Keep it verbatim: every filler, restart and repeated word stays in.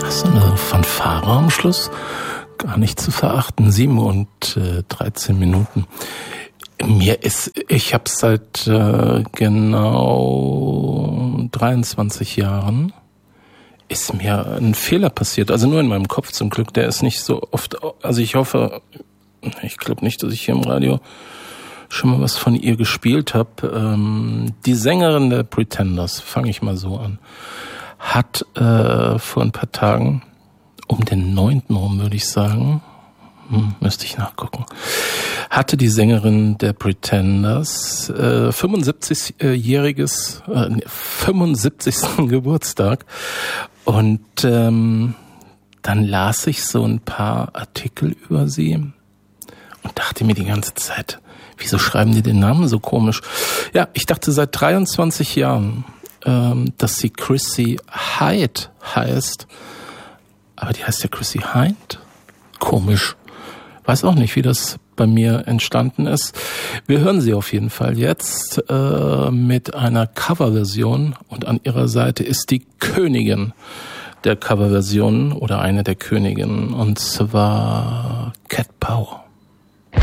So eine Fanfare am Schluss, gar nicht zu verachten. Sieben und äh, dreizehn Minuten. Mir ist, ich habe seit äh, genau dreiundzwanzig Jahren ist mir ein Fehler passiert. Also nur in meinem Kopf zum Glück. Der ist nicht so oft. Also ich hoffe, ich glaube nicht, dass ich hier im Radio schon mal was von ihr gespielt habe. Ähm, die Sängerin der Pretenders, fange ich mal so an, hat äh, vor ein paar Tagen, um den neunten rum würde ich sagen, hm, müsste ich nachgucken, hatte die Sängerin der Pretenders äh, fünfundsiebzigjähriges, äh, fünfundsiebzigsten Geburtstag. Und ähm, dann las ich so ein paar Artikel über sie und dachte mir die ganze Zeit, wieso schreiben die den Namen so komisch? Ja, ich dachte seit dreiundzwanzig Jahren, ähm, dass sie Chrissie Hynde heißt. Aber die heißt ja Chrissie Hynde. Komisch. Weiß auch nicht, wie das bei mir entstanden ist. Wir hören sie auf jeden Fall jetzt äh, mit einer Coverversion. Und an ihrer Seite ist die Königin der Coverversionen oder eine der Königinnen. Und zwar Cat Power.